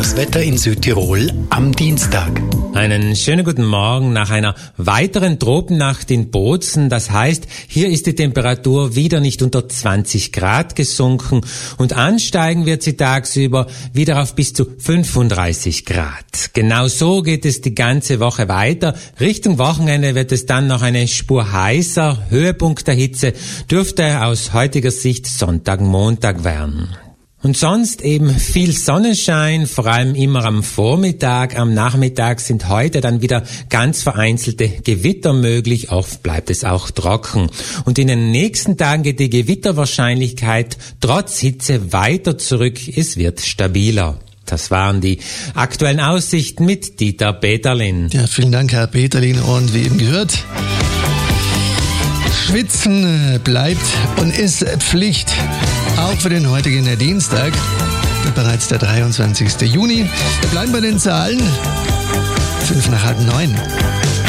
Das Wetter in Südtirol am Dienstag. Einen schönen guten Morgen nach einer weiteren Tropennacht in Bozen. Das heißt, hier ist die Temperatur wieder nicht unter 20 Grad gesunken und ansteigen wird sie tagsüber wieder auf bis zu 35 Grad. Genau so geht es die ganze Woche weiter. Richtung Wochenende wird es dann noch eine Spur heißer. Höhepunkt der Hitze dürfte aus heutiger Sicht Sonntag, Montag werden. Und sonst eben viel Sonnenschein, vor allem immer am Vormittag. Am Nachmittag sind heute dann wieder ganz vereinzelte Gewitter möglich. Oft bleibt es auch trocken. Und in den nächsten Tagen geht die Gewitterwahrscheinlichkeit trotz Hitze weiter zurück. Es wird stabiler. Das waren die aktuellen Aussichten mit Dieter Peterlin. Ja, vielen Dank, Herr Peterlin. Und wie eben gehört, Schwitzen bleibt und ist Pflicht. Auch für den heutigen Dienstag, bereits der 23. Juni. Wir bleiben bei den Zahlen. 8:05.